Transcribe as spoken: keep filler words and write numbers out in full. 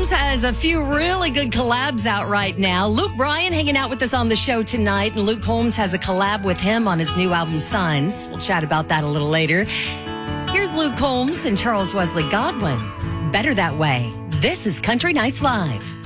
Combs has a few really good collabs out right now. Luke Bryan hanging out with us on the show tonight, and Luke Combs has a collab with him on his new album, Signs. We'll chat about that a little later. Here's Luke Combs and Charles Wesley Godwin. Better That Way. This is Country Nights Live.